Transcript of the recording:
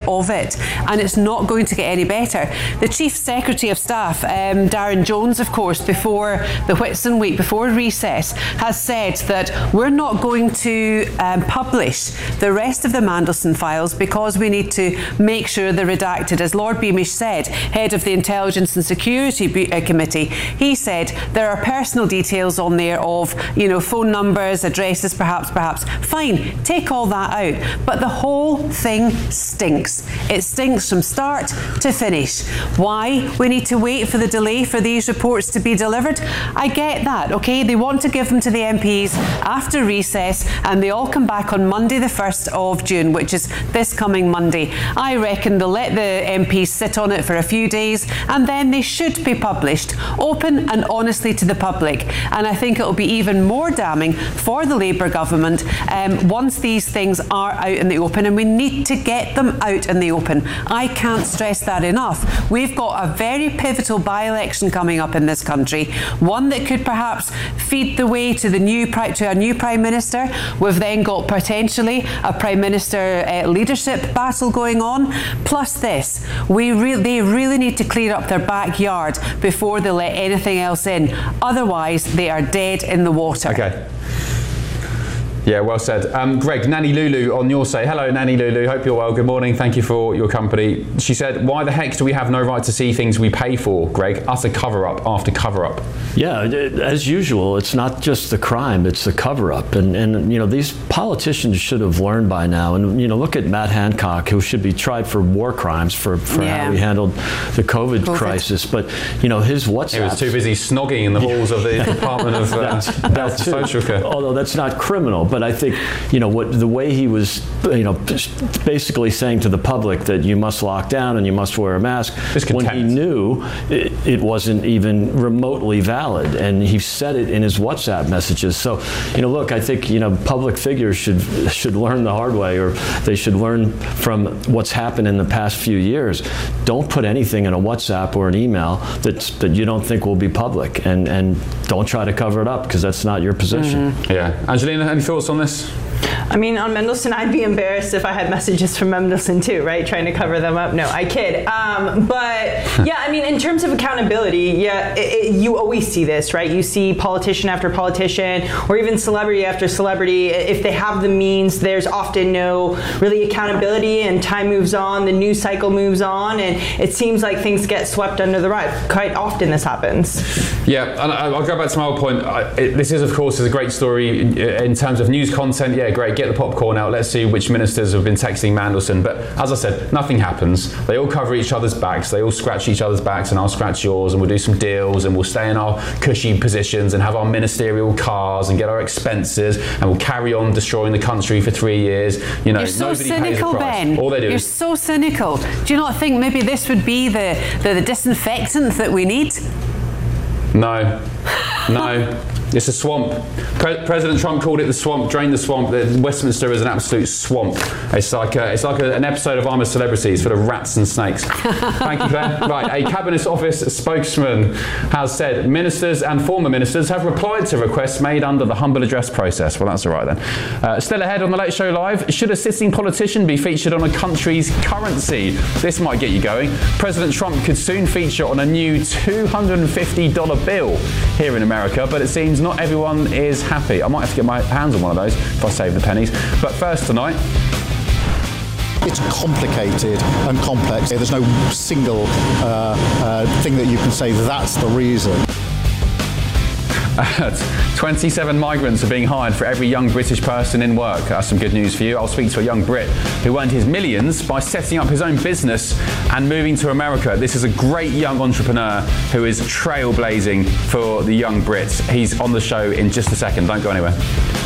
of it, and it's not going to get any better. The Chief Secretary of Staff, Darren Jones, of course, before the Whitsun week, before recess, has said that we're not going to publish the rest of the Mandelson files because we need to make sure they're redacted. As Lord Beamish said, head of the Intelligence and Security Committee, he said there are personal details on there of, phone numbers, addresses, perhaps. Fine, take all that out. But the whole thing stinks. It stinks from start to finish. Why? We need to wait for the delay for these reports to be delivered. I get that, okay? They want to give them to the MPs after recess, and they all come back on Monday the 1st of June, which is this coming Monday. I reckon they'll let the MPs sit on it for a few days, and then they should be published open and honestly to the public. And I think it'll be even more damning for the Labour government once these things are out in the open, and we need to get them out in the open. I can't stress that enough. We've got a very pivotal by-election coming up in this country, one that could perhaps feed the way to a new Prime Minister. We've then got potentially a Prime Minister leadership battle going on. Plus this, they really need to clear up their backyard before they let anything else in. Otherwise, they are dead in the water. Okay. Yeah, well said. Greg, Nanny Lulu on your say. Hello, Nanny Lulu. Hope you're well. Good morning. Thank you for your company. She said, why the heck do we have no right to see things we pay for, Greg? Utter cover-up after cover-up. Yeah, as usual, it's not just the crime, it's the cover-up. And these politicians should have learned by now. And, look at Matt Hancock, who should be tried for war crimes for how he handled the COVID crisis. But, his WhatsApp... He was too busy snogging in the halls of the Department of Social Care. Although that's not criminal. But I think, the way he was, basically saying to the public that you must lock down and you must wear a mask, when he knew it wasn't even remotely valid, and he said it in his WhatsApp messages. So, look, I think, public figures should learn the hard way, or they should learn from what's happened in the past few years. Don't put anything in a WhatsApp or an email that you don't think will be public, and don't try to cover it up, because that's not your position. Mm-hmm. Yeah. Angelina, any thoughts on this? I mean, on Mendelsohn, I'd be embarrassed if I had messages from Mendelsohn too, right? Trying to cover them up. No, I kid. But yeah, I mean, in terms of accountability, you always see this, right? You see politician after politician, or even celebrity after celebrity. If they have the means, there's often no really accountability, and time moves on, the news cycle moves on, and it seems like things get swept under the rug. Quite often this happens. Yeah, and I'll go back to my old point. This is, of course, a great story in terms of news content. Yeah, great. Get the popcorn out. Let's see which ministers have been texting Mandelson. But as I said, nothing happens. They all cover each other's backs. They all scratch each other's backs, and I'll scratch yours, and we'll do some deals, and we'll stay in our cushy positions and have our ministerial cars and get our expenses, and we'll carry on destroying the country for 3 years. You're so cynical, Ben. All they do. You're so cynical. Do you not think maybe this would be the disinfectant that we need? No. It's a swamp. President Trump called it the swamp, drain the swamp. Westminster is an absolute swamp. It's like an episode of I'm a Celebrity. It's full of rats and snakes. Thank you, Claire. Right, a Cabinet Office spokesman has said ministers and former ministers have replied to requests made under the humble address process. Well, that's all right then. Still ahead on the Late Show Live, should a sitting politician be featured on a country's currency? This might get you going. President Trump could soon feature on a new $250 bill here in America, but it seems not everyone is happy. I might have to get my hands on one of those if I save the pennies. But first tonight... It's complicated and complex. There's no single thing that you can say that's the reason. 27 migrants are being hired for every young British person in work. That's some good news for you. I'll speak to a young Brit who earned his millions by setting up his own business and moving to America. This is a great young entrepreneur who is trailblazing for the young Brits. He's on the show in just a second. Don't go anywhere.